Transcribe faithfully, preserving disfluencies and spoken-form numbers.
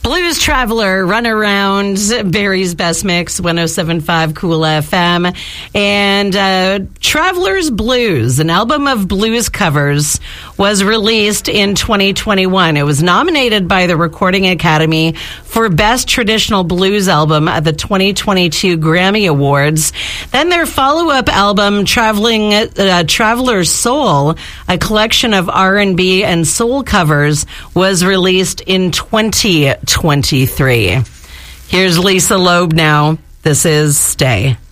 Blues Traveler, Run Around, Barry's Best Mix, one oh seven point five Cool F M. And uh, Traveler's Blues, an album of blues covers, was released in twenty twenty-one. It was nominated by the Recording Academy for Best Traditional Blues Album at the twenty twenty-two Grammy Awards. Then their follow-up album, Traveling uh, Traveler's Soul, a collection of R and B and soul covers, was released in twenty twenty-three. Here's Lisa Loeb now. This is Stay.